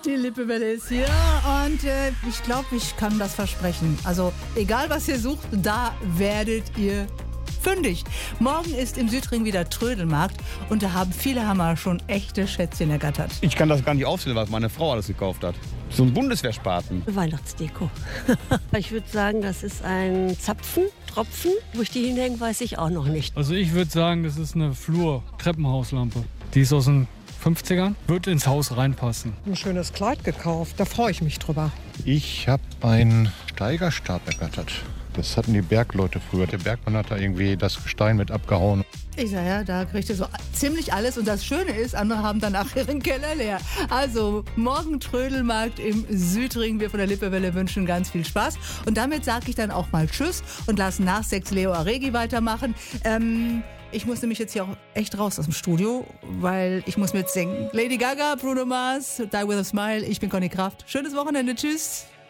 Die Lippewelle ist hier und ich glaube, ich kann das versprechen. Also egal, was ihr sucht, da werdet ihr fündig. Morgen ist im Südring wieder Trödelmarkt und da haben viele Hammer schon echte Schätzchen ergattert. Ich kann das gar nicht aufzählen, was meine Frau alles gekauft hat. So ein Bundeswehrspaten. Weihnachtsdeko. Ich würde sagen, das ist ein Tropfen. Wo ich die hinhänge, weiß ich auch noch nicht. Also ich würde sagen, das ist eine Flur-Treppenhauslampe. Die ist aus den 50ern, wird ins Haus reinpassen. Ein schönes Kleid gekauft, da freue ich mich drüber. Ich habe einen Steigerstab ergattert. Das hatten die Bergleute früher. Der Bergmann hat da irgendwie das Gestein mit abgehauen. Ich sag ja, da kriegt ihr so ziemlich alles und das Schöne ist, andere haben danach ihren Keller leer. Also morgen Trödelmarkt im Südring. Wir von der Lippewelle wünschen ganz viel Spaß und damit sage ich dann auch mal Tschüss und lasse nach 6 Leo Aregi weitermachen. Ich muss nämlich jetzt hier auch echt raus aus dem Studio, weil ich muss mitsingen. Lady Gaga, Bruno Mars, Die With A Smile, ich bin Conny Kraft. Schönes Wochenende, tschüss.